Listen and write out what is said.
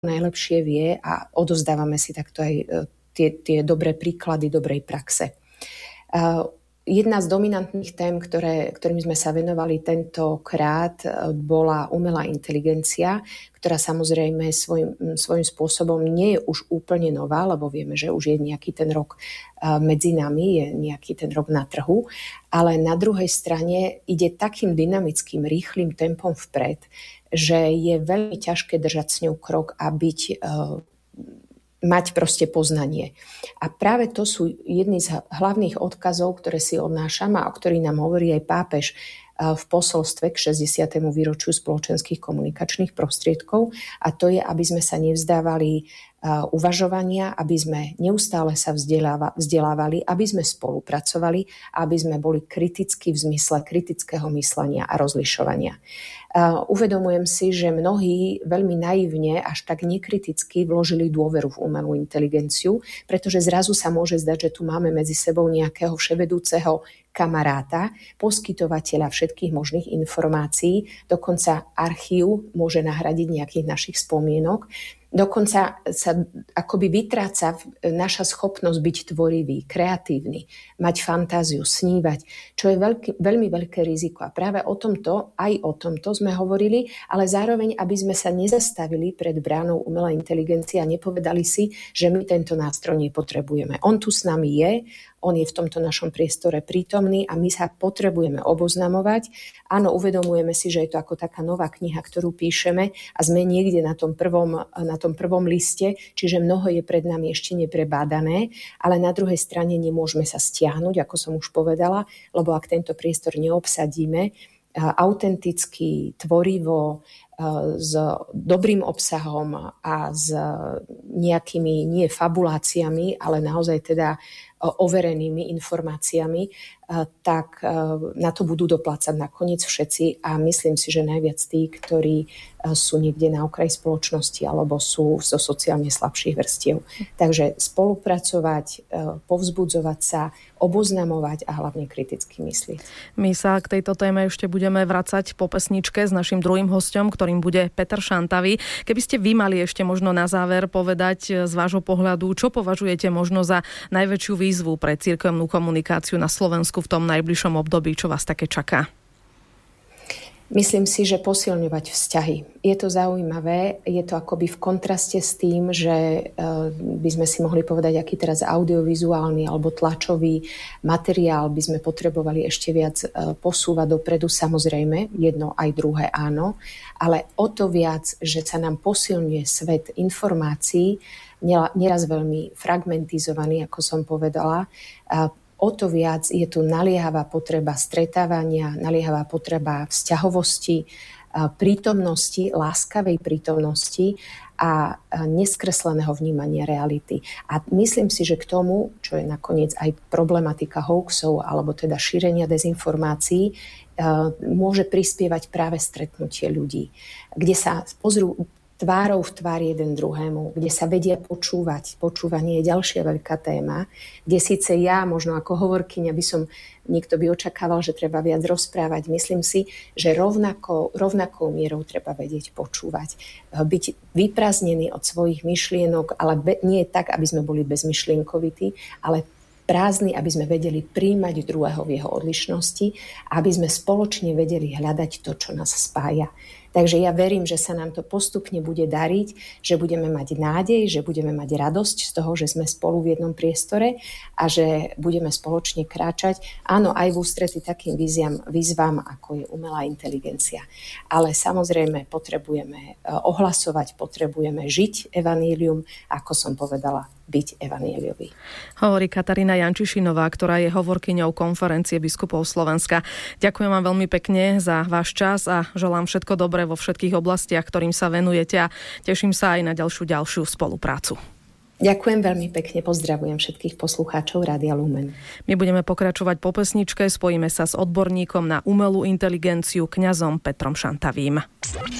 najlepšie vie a odozdávame si takto aj tie dobré príklady dobrej praxe. Jedna z dominantných tém, ktorým sme sa venovali tentokrát, bola umelá inteligencia, ktorá samozrejme svojím spôsobom nie je už úplne nová, lebo vieme, že už je nejaký ten rok medzi nami, je nejaký ten rok na trhu, ale na druhej strane ide takým dynamickým, rýchlym tempom vpred, že je veľmi ťažké držať s ňou krok a mať proste poznanie. A práve to sú jedny z hlavných odkazov, ktoré si odnášame a o ktorých nám hovorí aj pápež v posolstve k 60. výročiu spoločenských komunikačných prostriedkov, a to je, aby sme sa nevzdávali uvažovania, aby sme neustále sa vzdelávali, aby sme spolupracovali, aby sme boli kritickí v zmysle kritického myslenia a rozlišovania. Uvedomujem si, že mnohí veľmi naivne, až tak nekriticky vložili dôveru v umelú inteligenciu, pretože zrazu sa môže zdať, že tu máme medzi sebou nejakého vševedúceho kamaráta, poskytovateľa všetkých možných informácií, dokonca archív môže nahradiť nejakých našich spomienok. Dokonca sa akoby vytráca naša schopnosť byť tvorivý, kreatívny, mať fantáziu, snívať, čo je veľmi veľké riziko. A práve o tomto sme hovorili, ale zároveň, aby sme sa nezastavili pred bránou umelej inteligencie a nepovedali si, že my tento nástroj nepotrebujeme. On tu s nami je, on je v tomto našom priestore prítomný a my sa potrebujeme oboznamovať. Áno, uvedomujeme si, že je to ako taká nová kniha, ktorú píšeme a sme niekde na tom prvom liste, čiže mnoho je pred nami ešte neprebádané, ale na druhej strane nemôžeme sa stiahnuť, ako som už povedala, lebo ak tento priestor neobsadíme autenticky, tvorivo, s dobrým obsahom a s nejakými nie fabuláciami, ale naozaj teda overenými informáciami, tak na to budú doplácať nakoniec všetci a myslím si, že najviac tí, ktorí sú niekde na okraji spoločnosti alebo sú zo sociálne slabších vrstiev. Takže spolupracovať, povzbudzovať sa, oboznamovať a hlavne kriticky myslieť. My sa k tejto téme ešte budeme vracať po pesničke s našim druhým hosťom, ktorým bude Peter Šantavý. Keby ste vy mali ešte možno na záver povedať z vášho pohľadu, čo považujete možno za najväčšiu výzvu pre cirkevnú komunikáciu na Slovensku v tom najbližšom období, čo vás také čaká? Myslím si, že posilňovať vzťahy. Je to zaujímavé, je to akoby v kontraste s tým, že by sme si mohli povedať, aký teraz audiovizuálny alebo tlačový materiál by sme potrebovali ešte viac posúvať dopredu. Samozrejme, jedno aj druhé áno, ale o to viac, že sa nám posilňuje svet informácií, nieraz veľmi fragmentizovaný, ako som povedala, o to viac je tu naliehavá potreba stretávania, naliehavá potreba vzťahovosti, prítomnosti, láskavej prítomnosti a neskresleného vnímania reality. A myslím si, že k tomu, čo je nakoniec aj problematika hoaxov alebo teda šírenia dezinformácií, môže prispievať práve stretnutie ľudí, kde sa pozrú tvárou v tvár jeden druhému, kde sa vedia počúvať. Počúvanie je ďalšia veľká téma, kde síce ja, možno ako hovorkyňa, niekto by očakával, že treba viac rozprávať. Myslím si, že rovnakou mierou treba vedieť počúvať. Byť vyprázdnený od svojich myšlienok, ale nie tak, aby sme boli bezmyšlienkovití, ale prázdny, aby sme vedeli príjmať druhého v jeho odlišnosti a aby sme spoločne vedeli hľadať to, čo nás spája. Takže ja verím, že sa nám to postupne bude dariť, že budeme mať nádej, že budeme mať radosť z toho, že sme spolu v jednom priestore a že budeme spoločne kráčať. Áno, aj v ústrety takým výzvam, ako je umelá inteligencia. Ale samozrejme potrebujeme ohlasovať, potrebujeme žiť evanílium, ako som povedala, byť evaníliový. Hovorí Katarína Jančišinová, ktorá je hovorkyňou Konferencie biskupov Slovenska. Ďakujem vám veľmi pekne za váš čas a želám všetko dobré vo všetkých oblastiach, ktorým sa venujete a teším sa aj na ďalšiu spoluprácu. Ďakujem veľmi pekne, pozdravujem všetkých poslucháčov Rádia Lumen. My budeme pokračovať po pesničke, spojíme sa s odborníkom na umelú inteligenciu kňazom Petrom Šantavým.